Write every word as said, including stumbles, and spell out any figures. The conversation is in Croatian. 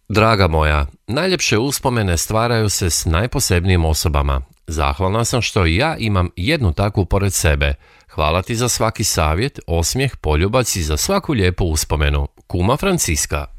Draga moja, najljepše uspomene stvaraju se s najposebnijim osobama. Zahvalna sam što i ja imam jednu takvu pored sebe. Hvala ti za svaki savjet, osmijeh, poljubac i za svaku lijepu uspomenu. Kuma Franciska.